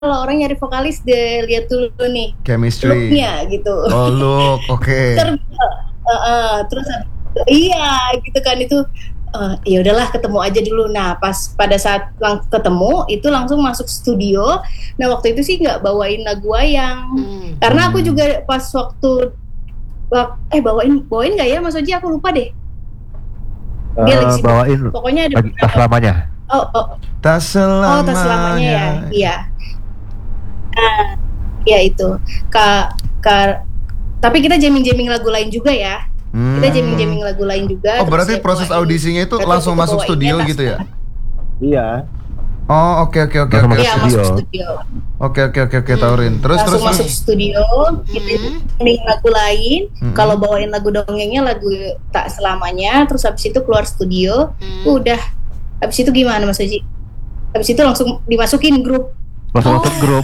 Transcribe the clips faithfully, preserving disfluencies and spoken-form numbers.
kalau orang nyari vokalis deh lihat dulu nih chemistry look-nya gitu. Oh look, oke. Okay. Ter, uh, uh, terus iya gitu kan itu uh, ya udahlah ketemu aja dulu. Nah pas pada saat lang- ketemu itu langsung masuk studio. Nah waktu itu sih nggak bawain lagu wayang hmm. karena aku juga pas waktu eh bawain bawain nggak ya Mas Oji, aku lupa deh. Dia uh, lagi bawain pokoknya ada tak selamanya. Oh, oh. Tak selamanya. Oh, tak selamanya ya. Iya. Nah, ya itu. Ka, ka, tapi kita jamming-jamming lagu lain juga ya. Hmm. Kita jamming-jamming lagu lain juga. Oh, berarti proses audisinya itu langsung masuk studio gitu ya? Iya. Oh, oke oke oke oke. Iya, masuk studio. Oke oke oke oke Taurin. Terus langsung terus masuk studio, kita jamming lagu lain. Hmm. Kalau bawain lagu dongengnya lagu Tak Selamanya, terus habis itu keluar studio, hmm. udah. Habis itu gimana Mas Oji? Habis itu langsung dimasukin grup. Langsung masuk oh. grup.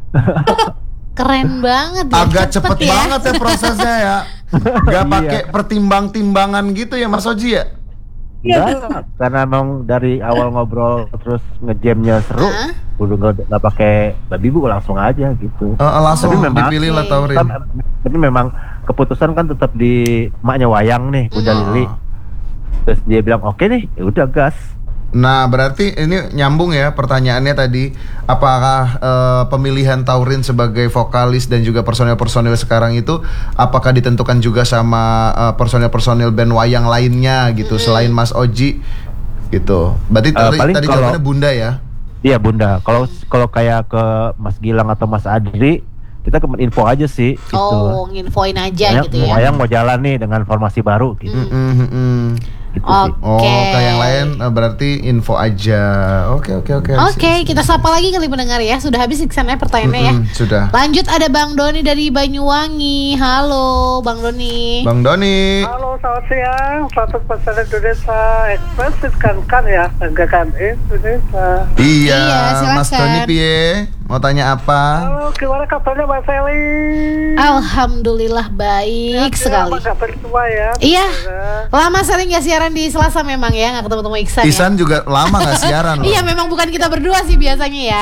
Keren banget ya. Agak cepet, cepet ya. banget ya prosesnya ya. Gak pakai iya. pertimbang-timbangan gitu ya Mas Oji ya? Enggak, karena emang dari awal ngobrol terus ngejamnya seru, huh? udah nggak nggak pakai babi bu langsung aja gitu. Uh, langsung tapi memang, dipilih lah Taurin. Tapi memang keputusan kan tetap di maknya Wayang nih, Bunda hmm. Lili. Terus dia bilang oke okay nih, ya udah gas. Nah berarti ini nyambung ya pertanyaannya tadi, apakah uh, pemilihan Taurin sebagai vokalis dan juga personil-personil sekarang itu apakah ditentukan juga sama uh, personil-personil band wayang lainnya gitu, mm-hmm. selain Mas Oji gitu. Berarti uh, tadi, tadi jawabannya Bunda ya? Iya Bunda. Kalau kalau kayak ke Mas Gilang atau Mas Adri, kita ke info aja sih. Gitu. Oh, nginfoin aja Wayang, gitu ya? Wayang mau jalan nih dengan formasi baru gitu. Mm-hmm. Gitu Oke. Oh, kayak yang lain berarti info aja. Oke, oke, oke. Oke, kita sapa lagi kali pendengar ya. Sudah habis Iksannya pertanyaannya ya. Sudah. Lanjut ada Bang Doni dari Banyuwangi. Halo, Bang Doni. Bang Doni. Halo, selamat siang. seratus persen Indonesia Express kan ya, banggakan Indonesia. Iya, iya Mas Doni piye? Mau tanya apa? Halo, gimana kabarnya Mas Eli? Alhamdulillah baik ya, sekali. Apa kabar semua ya? Iya. Lama sering nggak siaran di Selasa memang ya, nggak ketemu-temu Iksan. Isan ya? juga lama nggak siaran loh. Iya, memang bukan kita berdua sih biasanya ya.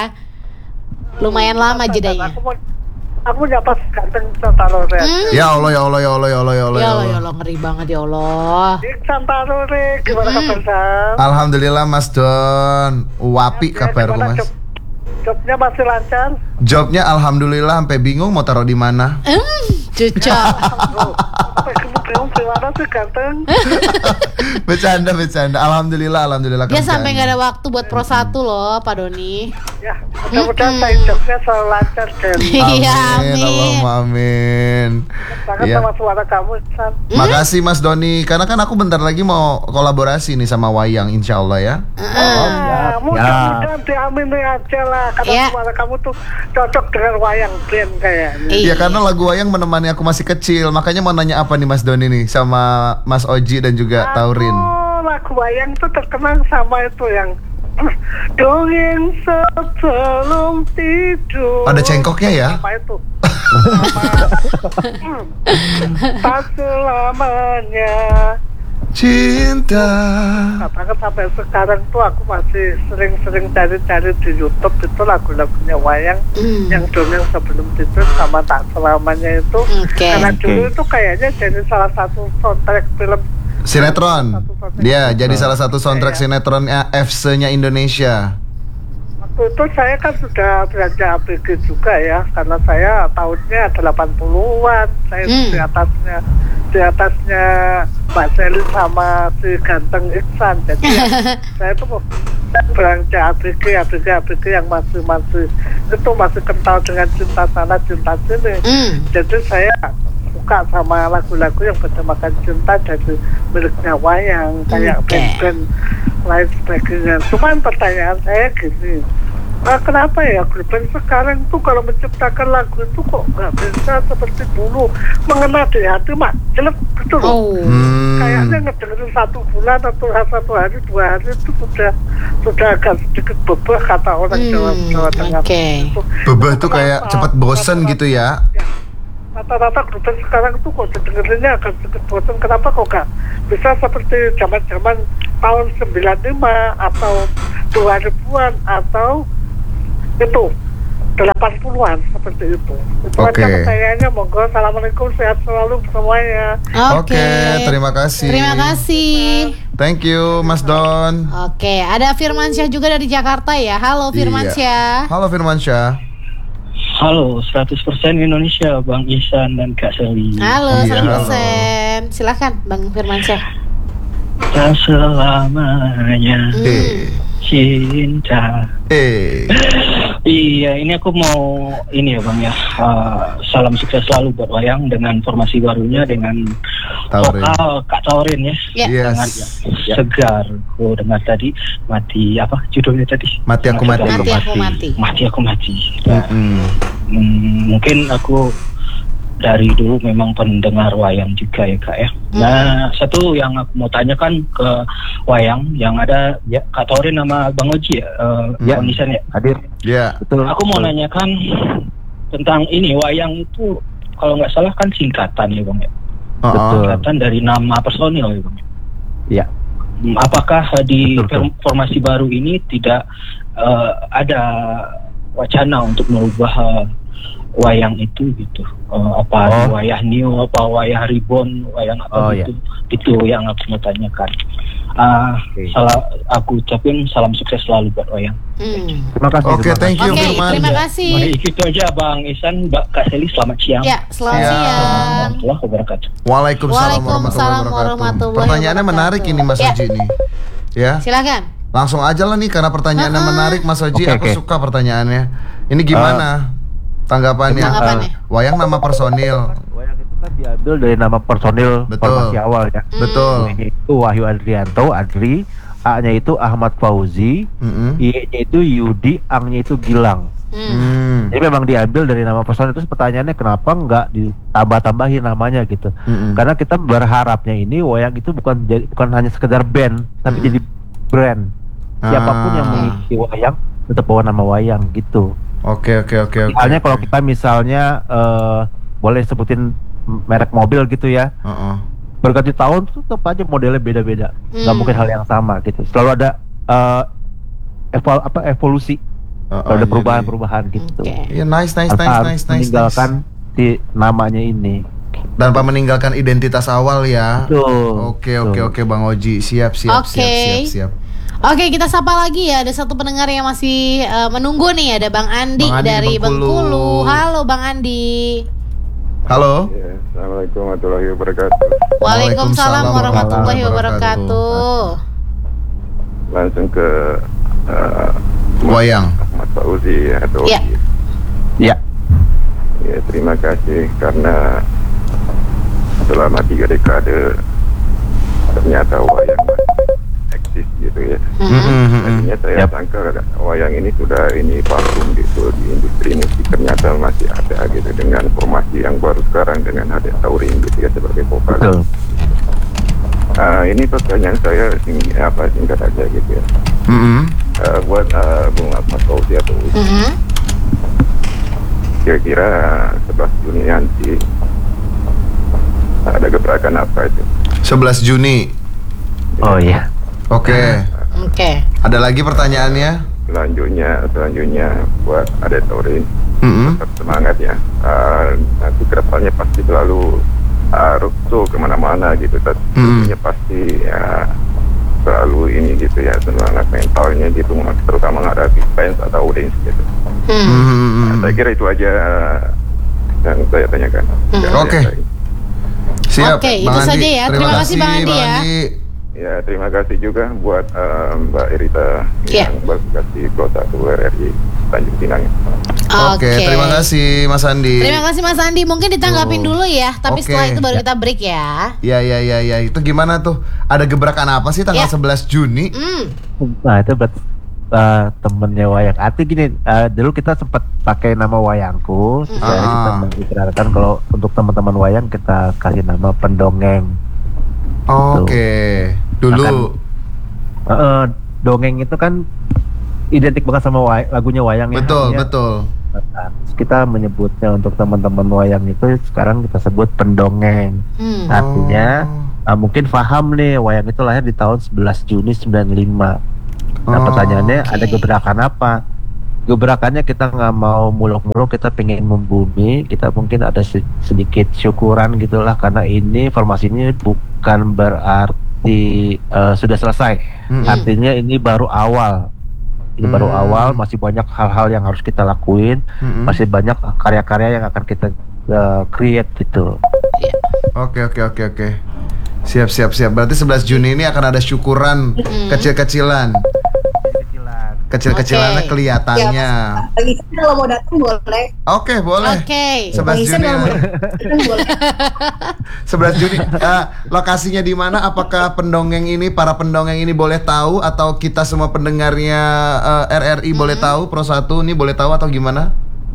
Lumayan hmm, lama jedanya. Aku mau, aku nyapa ganteng Santaro hmm. Ya Allah, ya Allah, ya Allah, ya Allah, ya Allah. Ya Allah, ya Allah, ngeri banget ya Allah. Santaro gimana hmm. kabar Sam? Alhamdulillah Mas Don, wapi ya, kabarku Mas. Job, jobnya masih lancar? Jobnya alhamdulillah, sampai bingung mau taruh di mana. Hmm, cocok. Bingung gimana sih ganteng? Bercanda, bercanda. Alhamdulillah, alhamdulillah. Dia sampai nggak ada waktu buat pro satu loh, Pak Doni. Ya, mudah-mudahan saya jobnya selalu lancar dan. Iya, amin. Allahumma amin. Sangat ya. Sama suara kamu, San. Makasih Mas Doni. Karena kan aku bentar lagi mau kolaborasi nih sama Wayang, insya Allah ya. Oh, ya. Mudah-mudahan diamini aja lah. Karena ya. Suara kamu tuh cocok dengan Wayang band kayaknya. Iya, karena lagu Wayang menemani aku masih kecil. Makanya mau nanya apa nih Mas Doni nih sama Mas Oji dan juga aku, Taurin. Lagu Wayang tuh terkenal sama itu yang dongeng sebelum tidur. Ada cengkoknya ya? Apa itu? Tak selamanya cinta. Katakan sampai sekarang tuh aku masih sering-sering cari-cari di YouTube itu lagu-lagunya Wayang mm. yang dongeng sebelum tidur sama Tak Selamanya itu. Okay. Karena dulu okay. itu kayaknya jadi salah satu soundtrack film sinetron. Dia jadi salah satu soundtrack ya. Sinetronnya F C-nya Indonesia. Waktu itu saya kan sudah belanja A B G juga ya, karena saya tahunnya delapan puluhan. Saya hmm. di atasnya di atasnya Mbak Seli sama si ganteng Iksan. Jadi ya, saya tuh belanja A B G, A B G, A B G yang masih masih itu masih kental dengan cinta sana cinta sini. Hmm. Jadi saya suka sama lagu-lagu yang bertemakan cinta dari miliknya Wayang, kayak okay. band-band lain sebagainya. Cuman pertanyaan saya gini, nah, kenapa ya grup band sekarang tuh kalau menciptakan lagu itu kok nggak bisa seperti dulu mengena di hati mak jelek gitu loh. Oh. Hmm. Kayaknya ngedengerin satu bulan atau satu hari dua hari itu sudah sudah agak sedikit bebah kata orang hmm. Jawa Jawa Tengah. Okay. Bebah tuh kayak cepat bosen gitu ya. ya. Rata-rata grup band sekarang tuh kok dengerinnya agak sedikit bosan. Kenapa kok gak bisa seperti zaman-zaman tahun sembilan puluh lima atau dua ribuan atau itu delapan puluhan seperti itu. Itu Oke. aja pertanyaannya. Monggo, assalamualaikum, sehat selalu semuanya. Oke. Oke, terima kasih. Terima kasih. Thank you, Mas Don. Oke, ada Firmansyah juga dari Jakarta ya. Halo Firmansyah. Iya. Halo Firmansyah. Halo, seratus persen Indonesia, Bang Ihsan dan Kak Seli. Halo, Iya, seratus persen. Silakan Bang Firmansyah. Tak selamanya Eh, cinta. eh. Iya, ini aku mau ini ya Bang ya. uh, salam sukses selalu buat Wayang dengan formasi barunya dengan Taurin. vokal Kak Taurin ya. Ya. Yes. Sangat segar. Aku dengar tadi mati apa judulnya tadi? Mati aku mati. Mati aku mati. Mati aku mati. Nah, Mm-mm. hmm, mungkin aku dari dulu memang pendengar wayang juga ya Kak ya. Nah, satu yang aku mau tanyakan ke wayang yang ada ya Kak Taurin sama Bang Oji ya, uh, Ya. Bang Ihsan ya. Hadir. Ya. Betul. Aku mau nanyakan tentang ini wayang itu kalau nggak salah kan singkatan ya Bang ya. Uh-uh. Betul. Singkatan dari nama personil ya Bang. Ya. Hmm, Apakah di Betul, betul. formasi baru ini tidak uh, ada wacana untuk merubah uh, wayang itu gitu? Uh, apa Oh. wayah new, apa wayah reborn, wayang Oh, apa gitu? Itu yang aku mau tanyakan. Uh, Oke. salah aku ucapin salam sukses selalu buat wayang. Hmm. Terima kasih. Oke, terima thank kasih. you Oke, Firman. terima kasih. Baik, itu aja Bang Ihsan, Mbak Kak Seli, selamat siang. Ya, selamat Siap. siang. Warahmatullahi wabarakatuh. Waalaikumsalam Waalaikumsalam warahmatullahi wabarakatuh. warahmatullahi Pertanyaannya wabarakatuh. menarik ini Mas Ya. Oji nih. Ya. Silakan. Langsung aja lah nih karena pertanyaannya Uh-uh. menarik Mas Oji. Oke, Aku oke. suka pertanyaannya. Ini gimana tanggapannya? Tanggapannya. Eh, wayang nama personil. Wayang itu kan diambil dari nama personil Betul. formasi awal ya. Betul. W-nya itu Wahyu Adrianto, Adri, A-nya itu Ahmad Fauzi, Mm-mm. I-nya itu Yudi, Ang-nya itu Gilang. Hmm. Hmm. Jadi memang diambil dari nama personil. Terus pertanyaannya kenapa nggak ditambah-tambahin namanya gitu? Mm-mm. Karena kita berharapnya ini wayang itu bukan jadi, bukan hanya sekedar band, tapi Mm. jadi brand. Siapapun Ah. yang mengisi wayang tetap bawa nama wayang gitu. Oke oke oke oke. Misalnya kalau kita misalnya eh, boleh sebutin merek mobil gitu ya. Uh-uh. Berganti tahun tuh tetap aja modelnya beda-beda. Nggak Hmm. mungkin hal yang sama gitu. Selalu ada eh, evol apa evolusi, Uh-uh, selalu ada jadi- perubahan-perubahan gitu. Oke. Iya nice nice Tanpa nice harus nice nice. meninggalkan si namanya ini. Tanpa meninggalkan identitas awal ya. Betul. Oke oke oke Bang Oji, siap siap Oke. siap siap siap. Oke, kita sapa lagi ya. Ada satu pendengar yang masih eh, menunggu nih. Ada Bang Andi, Bang Andi di dari Bengkulu. Bengkulu. Halo Bang Andi. Halo. Ya, Assalamualaikum warahmatullahi wabarakatuh. Waalaikumsalam warahmatullahi warahmatullahi wabarakatuh. Langsung ke uh, Wayang. Ahmad Fauzi atau Ya. Oji. Ya. Ya, terima kasih karena selama tiga dekade ternyata wayang masih eksis gitu ya. Hmm. Mm-mm, mm-mm. Tadinya saya Yap. sangka wayang ini sudah ini vakum gitu di industri musik, ternyata masih ada gitu dengan formasi yang baru sekarang dengan ada Taurin gitu ya sebagai vokalis. Betul. Ah, ini pertanyaan saya sing, apa singkat aja gitu ya. Mm-mm. Ah, buat ah, Bung Ahmad Fauzi atau Uji, Mhm. kira-kira sebelas Juni nanti ada gebrakan apa itu? sebelas Juni. Oh iya. Oke. Oke. Ada lagi pertanyaannya? Selanjutnya, selanjutnya buat ada Taurin, Mm-mm. tetap semangat ya. Ah, nanti kedepannya pasti selalu uh, rukso kemana-mana gitu. Tentunya pasti ya selalu ini gitu ya, semangat mentalnya gitu, terutama menghadapi fans atau audiens gitu. Hmm. Mm-mm. Nah, saya kira itu aja yang saya tanyakan. Hmm. Ya, Oke. ya, baik. Siap. Oke, itu Bang Andi. saja ya. Terima kasih, Bang Andi ya. Ya, terima kasih juga buat uh, Mbak Irita Ya. yang bertugas di Kota R R I Tanjung Pinang. Oke, terima kasih Mas Andi. Terima kasih Mas Andi. Mungkin ditanggapin Tuh. dulu ya. Tapi Oke. setelah itu baru kita break ya. Ya ya ya ya, itu gimana tuh? Ada gebrakan apa sih tanggal Ya. sebelas Juni? Hmm. Nah itu buat uh, temennya wayang. Artinya gini, uh, dulu kita sempat pakai nama wayangku. Terus akhirnya kita Ah. mengikrarkan kalau untuk teman-teman wayang kita kasih nama pendongeng. Oke. Dulu. Uh, uh, dongeng itu kan identik banget sama way- lagunya wayang ya. Betul, Artinya, betul. Nah, terus kita menyebutnya untuk teman-teman wayang itu sekarang kita sebut pendongeng. Hmm. Artinya Oh. uh, mungkin paham nih wayang itu lahir di tahun sebelas Juni sembilan puluh lima. Nah Oh, pertanyaannya oke. ada gebrakan apa? gebrakannya kita nggak mau muluk-muluk, kita pengen membumi, kita mungkin ada se- sedikit syukuran gitulah, karena ini formasi ini bukan berarti uh, sudah selesai, Mm-mm. artinya ini baru awal, ini baru Mm. awal, masih banyak hal-hal yang harus kita lakuin, Mm-mm. masih banyak karya-karya yang akan kita uh, create gitu. Oke oke oke oke. Siap siap siap. Berarti sebelas Juni ini akan ada syukuran Mm. kecil-kecilan. Kecil-kecilannya Oke. kelihatannya. Bang Isan kalau mau datang boleh. Oke, boleh. Oke. sebelas Bang Isan Juni. kalau mau datang boleh. sebelas Juni. Eh, lokasinya di mana? Apakah pendongeng ini, para pendongeng ini boleh tahu, atau kita semua pendengarnya eh, R R I boleh tahu? Pro satu ini boleh tahu atau gimana?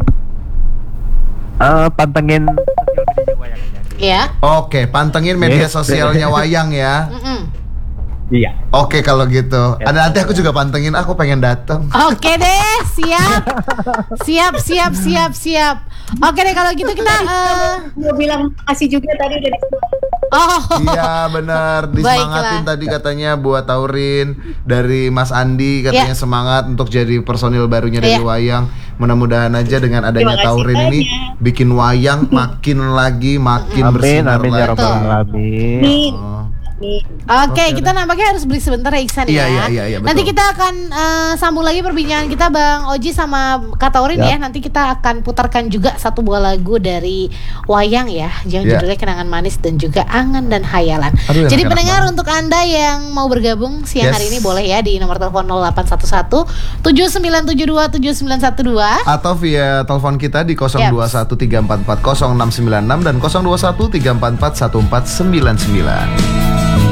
Uh, pantengin sosial media Wayang aja. Ya. Oke, pantengin media Yes. sosialnya Wayang ya. Mm-mm. Iya. Oke kalau gitu. Ya, Ada nanti aku juga pantengin. Aku pengen datang. Oke deh, siap. Siap, siap, siap, siap. Oke deh kalau gitu kita eh, Mau bilang makasih juga tadi udah di oh. Iya benar, disemangatin Baiklah. tadi katanya buat Taurin dari Mas Andi katanya Ya. semangat untuk jadi personil barunya dari Ya. Wayang. Mudah-mudahan aja dengan adanya Terima kasih Taurin ini banyak. bikin Wayang makin lagi makin Amin, bersinar amin ya lagi. rabbal alamin. Amin. Oh. Amin. Oke, Oke kita nampaknya harus beri sebentar ya Iksan Iya, ya. iya, iya, iya, betul. Nanti kita akan eh, sambung lagi perbincangan kita Bang Oji sama Kak Taurin Ya. ya. Nanti kita akan putarkan juga satu buah lagu dari Wayang ya. Yang Ya. judulnya Kenangan Manis dan juga Angan dan Hayalan. Aduh, Jadi enak-enak pendengar banget. untuk Anda yang mau bergabung siang Yes. hari ini boleh ya di nomor telepon nol delapan satu satu tujuh sembilan tujuh dua tujuh sembilan satu dua. Atau via telepon kita di nol dua satu tiga empat empat nol enam sembilan enam dan nol dua satu tiga empat empat satu empat sembilan sembilan.